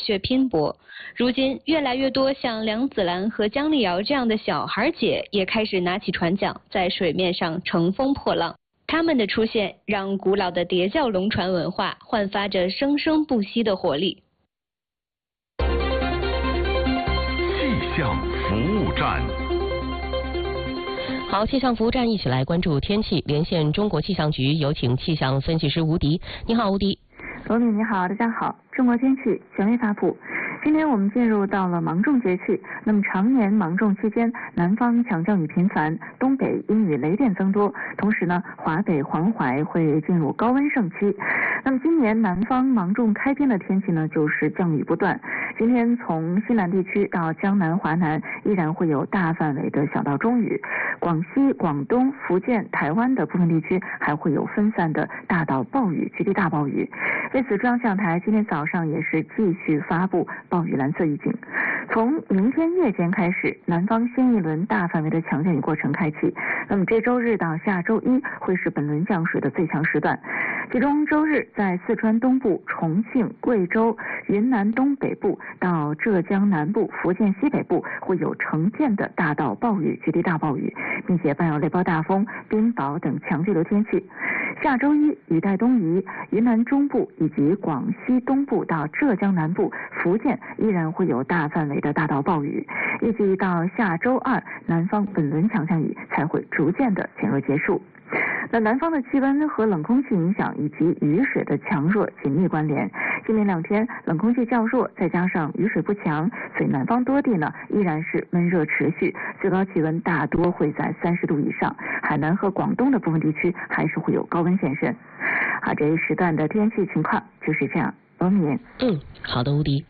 血拼搏。如今，越来越多像梁子兰和姜丽瑶这样的小孩姐也开始拿起船桨，在水面上乘风破浪。他们的出现，让古老的叠教龙船文化焕发着生生不息的活力。 气象服务站。 好，气象服务站一起来关注天气，连线中国气象局，有请气象分析师吴迪。你好，吴迪。 罗敏，你好，大家好。中国天气权威发布。今天我们进入到了芒种节气，那么常年芒种期间，南方强降雨频繁，东北阴雨雷电增多，同时呢，华北、黄淮会进入高温盛期。那么今年南方芒种开篇的天气呢，就是降雨不断。今天从西南地区到江南、华南，依然会有大范围的小到中雨。广西、广东、福建、台湾的部分地区还会有分散的大到暴雨、局地大暴雨。为此，中央气象台今天早上也是继续发布暴雨蓝色预警。从明天夜间开始，南方新一轮大范围的强降雨过程开启。那么这周日到下周一会是本轮降水的最强时段，其中周日在四川东部、重庆、贵州、云南东北部到浙江南部、福建西北部会有成片的大到暴雨、局地大暴雨，并且伴有雷暴大风、冰雹等强对流天气。下周一雨带东移，云南中部以及广西东部到浙江南部、福建依然会有大范围的大到暴雨。预计到下周二，南方本轮强降雨才会逐渐的减弱结束。那南方的气温和冷空气影响以及雨水的强弱紧密关联。今明两天冷空气较弱，再加上雨水不强，所以南方多地呢依然是闷热持续，最高气温大多会在30度以上。海南和广东的部分地区还是会有高温现身。好，这一时段的天气情况就是这样。罗敏。 好的，吴迪。